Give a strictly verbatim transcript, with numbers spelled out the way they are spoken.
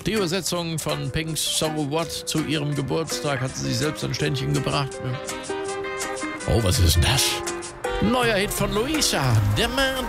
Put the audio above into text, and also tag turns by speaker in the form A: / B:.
A: Die Übersetzung von Pink's So What zu ihrem Geburtstag hat sie sich selbst ein Ständchen gebracht. Oh, was ist denn das? Neuer Hit von Luisa, der Mann.